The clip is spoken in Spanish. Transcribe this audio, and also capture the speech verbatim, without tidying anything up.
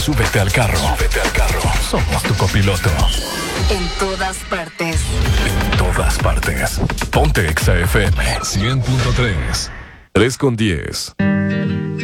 súbete al carro. Súbete al carro. Somos tu copiloto. En todas partes. En todas partes. Ponte Exa F M cien punto tres. tres con diez.